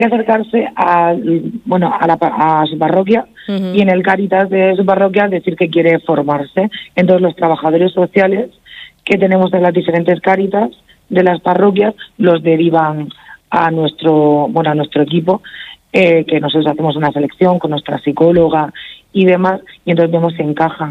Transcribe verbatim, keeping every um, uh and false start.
que acercarse a, bueno, a, la, a su parroquia uh-huh. y en el Cáritas de su parroquia decir que quiere formarse. Entonces los trabajadores sociales que tenemos en las diferentes Cáritas de las parroquias los derivan a nuestro, bueno, a nuestro equipo, eh, que nosotros hacemos una selección con nuestra psicóloga y demás, y entonces vemos si encajan